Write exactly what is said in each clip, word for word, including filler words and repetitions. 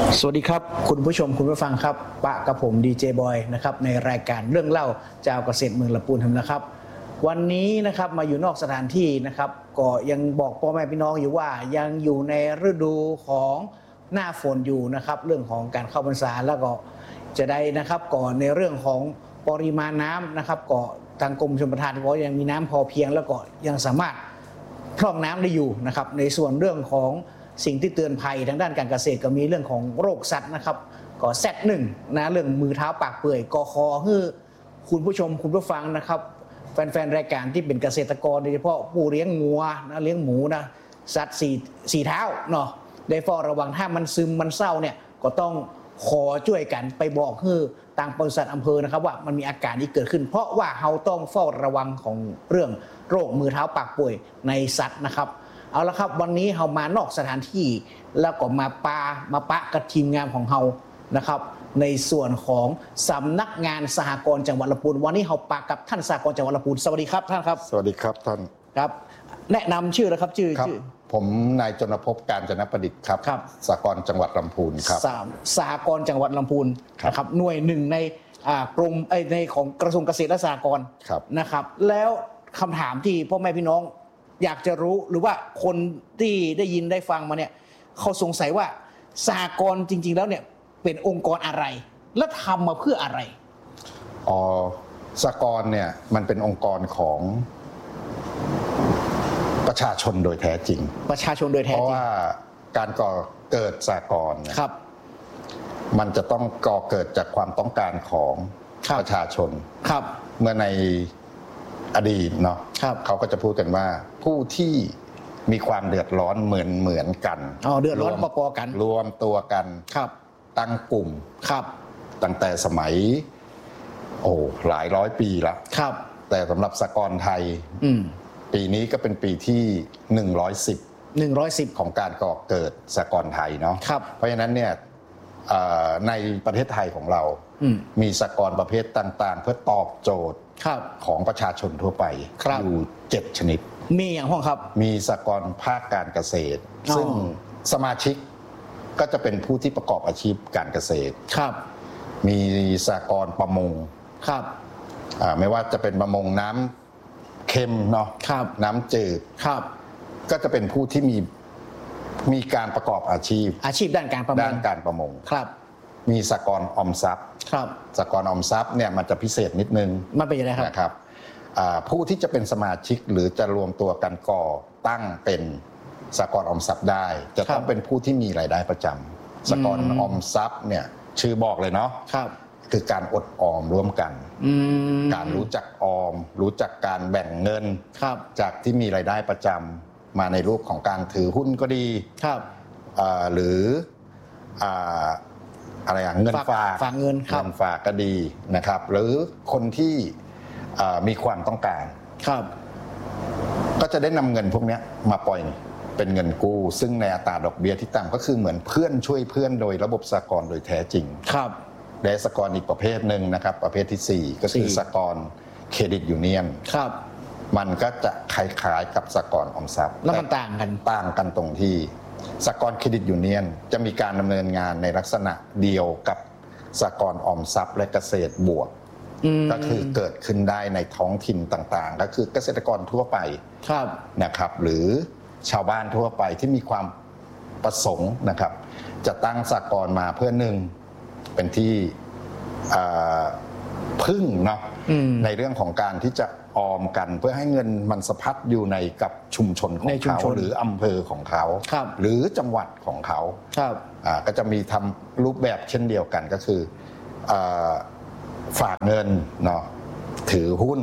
สวัสดีครับคุณผู้ชมคุณผู้ฟังครับปะกับผมดีเจบอยนะครับในรายการเรื่องเล่าเจ้าเกษตรเมืองลำพูนนะครับวันนี้นะครับมาอยู่นอกสถานที่นะครับก็ยังบอกพ่อแม่พี่น้องอยู่ว่ายังอยู่ในฤดูของหน้าฝนอยู่นะครับเรื่องของการเข้าพรรษาแล้วก็จะได้นะครับก่อนในเรื่องของปริมาณน้ำนะครับก็ทางกรมชลประทานก็ยังมีน้ำพอเพียงแล้วก็ยังสามารถพร่องน้ำได้อยู่นะครับในส่วนเรื่องของสิ่งที่เตือนภัยทางด้านการเกษตรก็มีเรื่องของโรคสัตว์นะครับก็แซดหนึ่งนะเรื่องมือเท้าปากเปื่อยกอคอคือคุณผู้ชมคุณผู้ฟังนะครับแฟนๆรายการที่เป็นเกษตรกรโดยเฉพาะผู้เลี้ยงงัวนะเลี้ยงหมูนะสัตว์สี่สี่เท้าเนาะได้เฝ้าระวังถ้ามันซึมมันเศร้าเนี่ยก็ต้องขอช่วยกันไปบอกคือต่างปศุสัตว์อำเภอนะครับว่ามันมีอาการนี้เกิดขึ้นเพราะว่าเราต้องเฝ้าระวังของเรื่องโรคมือเท้าปากป่วยในสัตว์นะครับเอาละครับวันนี้เรามานอกสถานที่แล้วก็มาปามาปะกับทีมงานของเรานะครับในส่วนของสำนักงานสหกรณ์จังหวัดลำพูนวันนี้เราปากับท่านสหกรณ์จังหวัดลำพูนสวัสดีครับท่านครับสวัสดีครับท่านครับแนะนำชื่อแล้วครับชื่อชื่อผมนายจนภพการจนประดิษฐ์ครับสหกรณ์จังหวัดลำพูนครับสหกรณ์จังหวัดลำพูนนะครับหน่วยหนึ่งในกรมในของกระทรวงเกษตรและสหกรณ์นะครับแล้วคำถามที่พ่อแม่พี่น้องอยากจะรู้หรือว่าคนที่ได้ยินได้ฟังมาเนี่ยเขาสงสัยว่าสหกรณ์จริงๆแล้วเนี่ยเป็นองค์กรอะไรและทำมาเพื่ออะไรอ๋อสหกรณ์เนี่ยมันเป็นองค์กรของประชาชนโดยแท้จริงประชาชนโดยแท้จริงเพราะว่าการก่อเกิดสหกรณ์ครับมันจะต้องก่อเกิดจากความต้องการของประชาชนครับเมื่อในอดีตเนาะเขาก็จะพูดกันว่าผู้ที่มีความเดือดร้อนเหมือนเหมือนกันอ๋อเดือดร้อนพอๆกันรวมตัวกันครับตั้งกลุ่มครับตั้งแต่สมัยโอ้หลายร้อยปีละครับแต่สำหรับสหกรณ์ไทยปีนี้ก็เป็นปีที่หนึ่งร้อยสิบหนึ่งร้อยสิบของการก่อเกิดสหกรณ์ไทยเนาะเพราะฉะนั้นเนี่ยในประเทศไทยของเรามีสหกรณ์ประเภทต่างๆเพื่อตอบโจทย์ของประชาชนทั่วไปอยู่เจ็ดชนิดมีอย่างห้องครับมีสหกรณ์ภาคการเกษตรซึ่งสมาชิกก็จะเป็นผู้ที่ประกอบอาชีพการเกษตรครับมีสหกรณ์ประมงครับไม่ว่าจะเป็นประมงน้ำเค็มเนาะน้ำจืดครับก็จะเป็นผู้ที่มีมีการประกอบอาชีพอาชีพด้านการประมงด้านการประมงครับมีสหกรณ์ออมทรัพย์ครับสหกรณ์ออมทรัพย์เนี่ยมันจะพิเศษนิดนึงมันเป็นยังไงครับนะครับผู้ที่จะเป็นสมาชิกหรือจะรวมตัวกันก่อตั้งเป็นสหกรณ์ออมทรัพย์ได้จะต้องเป็นผู้ที่มีรายได้ประจำสหกรณ์ออมทรัพย์เนี่ยชื่อบอกเลยเนาะคือการอดออมร่วมกันการรู้จักออมรู้จักการแบ่งเงินจากที่มีรายได้ประจำมาในรูปของการถือหุ้นก็ดีหรืออะไรอะเงินฝากฝากเงินเงินฝากก็ดีนะครับหรือคนที่มีความต้องการครับก็จะได้นำเงินพวกนี้มาปล่อยเป็นเงินกู้ซึ่งในอัตราดอกเบี้ยที่ต่ำก็คือเหมือนเพื่อนช่วยเพื่อนโดยระบบสหกรณ์โดยแท้จริงครับและสหกรณ์อีกประเภทหนึ่งนะครับประเภทที่สี่ก็คือสหกรณ์เครดิตยูเนียนครับมันก็จะคล้ายๆกับสหกรณ์ออมทรัพย์แล้วมันต่างกันต่างกันตรงที่สหกรณ์เครดิตยูเนียนจะมีการดำเนินงานในลักษณะเดียวกับสหกรณ์ออมทรัพย์และเกษตรบวกก็คือเกิดขึ้นได้ในท้องถิ่นต่างๆก็คือเกษตรกรทั่วไปนะครับหรือชาวบ้านทั่วไปที่มีความประสงค์นะครับจะตั้งสหกรณ์มาเพื่อหนึ่งเป็นที่พึ่งเนาะในเรื่องของการที่จะออมกันเพื่อให้เงินมันสะพัดอยู่ในกับชุมชนของเขาหรืออำเภอของเขาหรือจังหวัดของเขาก็จะมีทำรูปแบบเช่นเดียวกันก็คือฝากเงินเนาะถือหุ้น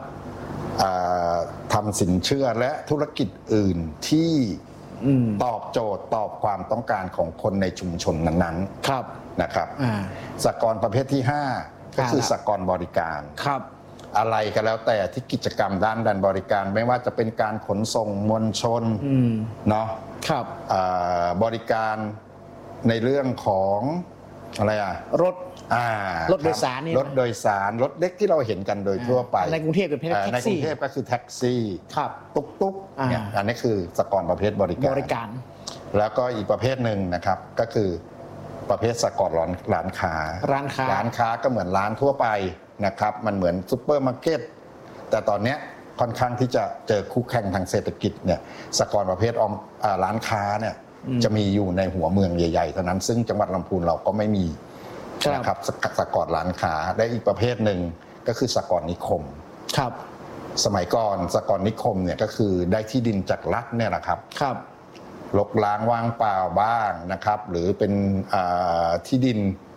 ทำสินเชื่อและธุรกิจอื่นที่ตอบโจทย์ตอบความต้องการของคนในชุมชนนั้นๆนะครับสหกรณ์ประเภทที่ห้าก็คือสหกรณ์บริการอะไรก็แล้วแต่ที่กิจกรรมด้านด้านบริการไม่ว่าจะเป็นการขนส่งมวลชนเนาะบริการในเรื่องของอะไรอะรถรถโดยสารนี่รถโดยสารรถเล็กที่เราเห็นกันโดยทั่วไปในกรุงเทพเป็นแท็กซี่ในกรุงเทพก็คือแท็กซี่ตุ๊กตุ๊กเนี่ยอันนี้คือสหกรณ์ประเภทบริการบริการแล้วก็อีกประเภทหนึ่งนะครับก็คือปประเภทสหกรณ์ร้านค้าร้านค้าร้านค้าก็เหมือนร้านทั่วไปนะครับมันเหมือนซุปเปอร์มาร์เก็ตแต่ตอนนี้ค่อนข้างที่จะเจอคู่แข่งทางเศรษฐกิจเนี่ยสหกรณ์ประเภทออมร้านค้าเนี่ยจะมีอยู่ในหัวเมืองใหญ่ๆเท่านั้นซึ่งจังหวัดลำพูนเราก็ไม่มีนะครับสหกรณ์ร้านค้าและอีกประเภทหนึ่งก็คือสหกรณ์นิคมครับสมัยก่อนสหกรณ์นิคมเนี่ยก็คือได้ที่ดินจากรัฐเนี่ยแหละครับครับรกร้างว่างเปล่าบ้างนะครับหรือเป็นที่ดิน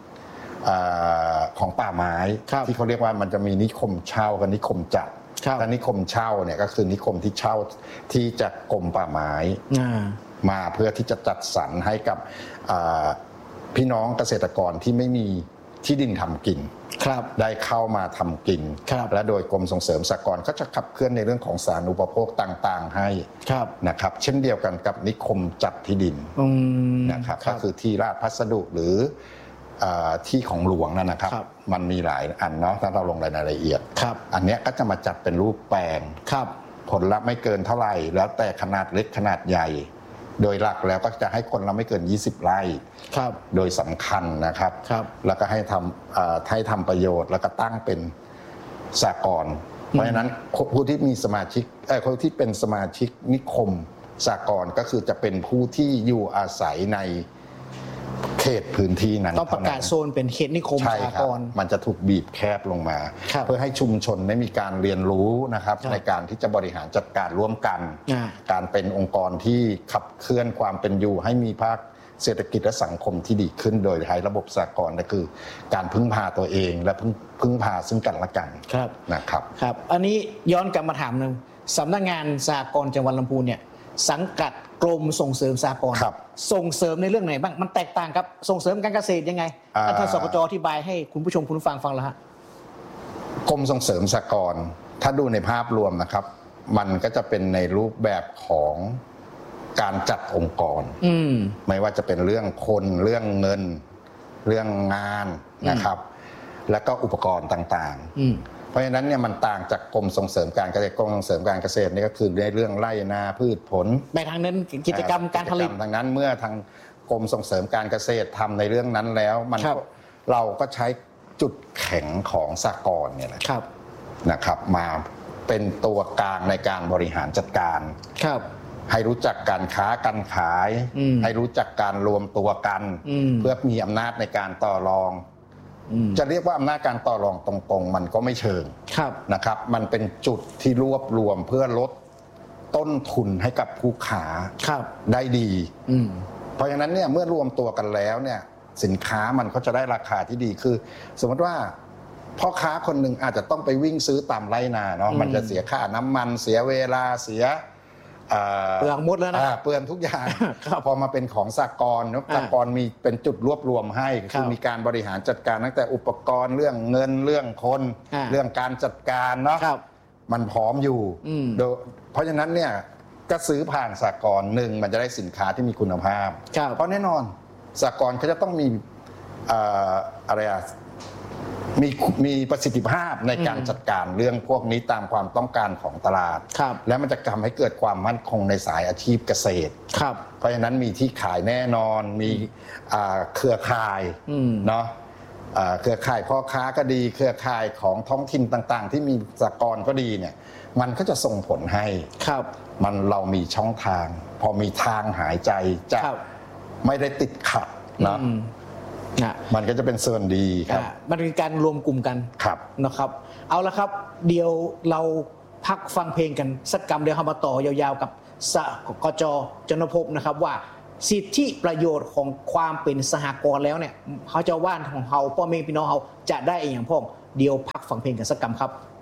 ของป่าไม้ที่เขาเรียกว่ามันจะมีนิคมเช่ากับนิคมจัดและนิคมเช่าเนี่ยก็คือนิคมที่เช่าที่จากกรมป่าไม้มาเพื่อที่จะจัดสรรให้กับพี่น้องเกษตรกรที่ไม่มีที่ดินทำกินได้เข้ามาทำกินและโดยกรมส่งเสริมสหกรณ์ก็จะขับเคลื่อนในเรื่องของสาธารณูปโภคต่างๆให้นะครับเช่นเดียวกันกับนิคมจัดที่ดินนะครับก็คือที่ราชพัสดุหรือที่ของหลวงนั่นนะครับมันมีหลายอันเนาะถ้าเราลงรายละเอียดอันนี้ก็จะมาจัดเป็นรูปแปลงผลละไม่เกินเท่าไหร่แล้วแต่ขนาดเล็กขนาดใหญ่โดยหลักแล้วก็จะให้คนละไม่เกินยี่สิบไร่โดยสำคัญนะครับแล้วก็ให้ทำให้ทำประโยชน์แล้วก็ตั้งเป็นสหกรณ์เพราะฉะนั้นผู้ที่มีสมาชิกเอ่อผู้ที่เป็นสมาชิกนิคมสหกรณ์ก็คือจะเป็นผู้ที่อยู่อาศัยในเขตพื้นที่นั้นต้องประกาศโซนเป็นเขตนิคมสหกรณ์มันจะถูกบีบแคบลงมาเพื่อให้ชุมชนได้มีการเรียนรู้นะครับในการที่จะบริหารจัดการร่วมกันการเป็นองค์กรที่ขับเคลื่อนความเป็นอยู่ให้มีภาคเศรษฐกิจและสังคมที่ดีขึ้นโดยใช้ระบบสหกรณ์ก็คือการพึ่งพาตัวเองและพึ่งพึ่งพาซึ่งกันและกันนะครับครับอันนี้ย้อนกลับมาถามหนึ่งสำนักงานสหกรณ์จังหวัดลำพูนเนี่ยสังกัดกรมส่งเสริมสหกรณ์ส่งเสริมในเรื่องไหนบ้างมันแตกต่างกับส่งเสริมการเกษตรยังไงท่านสกจ.อธิบายให้คุณผู้ชมคุณผู้ฟังฟังแล้วฮะกรมส่งเสริมสหกรณ์ถ้าดูในภาพรวมนะครับมันก็จะเป็นในรูปแบบของการจัดองค์กรไม่ว่าจะเป็นเรื่องคนเรื่องเงินเรื่องงานนะครับแล้วก็อุปกรณ์ต่างๆเพราะฉะนั้นเนี่ยมันต่างจากกรมส่งเสริมการเกษตรกรมส่งเสริมการเกษตรนี่ก็คือในเรื่องไร่นาพืชผลไปทางนั้นกิจกรรมการผลิตทางนั้นเมื่อทางกรมส่งเสริมการเกษตรทำในเรื่องนั้นแล้วมันเราก็ใช้จุดแข็งของสหกรณ์เนี่ยแหละนะครับมาเป็นตัวกลางในการบริหารจัดการให้รู้จักการค้าการขายให้รู้จักการรวมตัวกันเพื่อมีอำนาจในการต่อรองจะเรียกว่าอำนาจการต่อรองตรงๆมันก็ไม่เชิงนะครับมันเป็นจุดที่รวบรวมเพื่อลดต้นทุนให้กับผู้ค้าได้ดีเพราะฉะนั้นเนี่ยเมื่อรวมตัวกันแล้วเนี่ยสินค้ามันก็จะได้ราคาที่ดีคือสมมติว่าพ่อค้าคนหนึ่งอาจจะต้องไปวิ่งซื้อตามไร่นาเนาะมันจะเสียค่าน้ำมันเสียเวลาเสียเปลืองหมดแล้วนะเปลืองทุกอย่างพอมาเป็นของสหกรณ์สหกรณ์มีเป็นจุดรวบรวมให้คือมีการบริหารจัดการตั้งแต่อุปกรณ์เรื่องเงินเรื่องคนเรื่องการจัดการเนาะมันพร้อมอยู่เพราะฉะนั้นเนี่ยก็ซื้อผ่านสหกรณ์หนึ่งมันจะได้สินค้าที่มีคุณภาพเพราะแน่นอนสหกรณ์เขาจะต้องมีอะไรอะมีมีประสิทธิภาพในการจัดการเรื่องพวกนี้ตามความต้องการของตลาดและมันจะทำให้เกิดความมั่นคงในสายอาชีพเกษตรเพราะฉะนั้นมีที่ขายแน่นอนมีเครือข่ายเนาะเครือข่ายพ่อค้าก็ดีเครือข่ายของท้องถิ่นต่างๆที่มีสหกรณ์ก็ดีเนี่ยมันก็จะส่งผลให้มันเรามีช่องทางพอมีทางหายใจจะไม่ได้ติดขัดเนาะมันก็จะเป็นส่วนดีครับมันเป็นการรวมกลุ่มกันนะครับเอาละครับเดี๋ยวเราพักฟังเพลงกันสักกรรมเดี๋ยวเรามาต่อยาวๆกับสกจ.จนพบนะครับว่าสิทธิประโยชน์ของความเป็นสหกรณ์แล้วเนี่ยเขาจะว่านของเขาพ่อแม่พี่น้องเขาจะได้อย่างพ่องเดี๋ยวพักฟังเพลงกันสักกรรมครับ